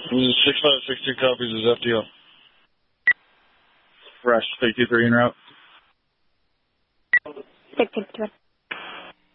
6562 copies is FTL. Fresh 323 en route. 661.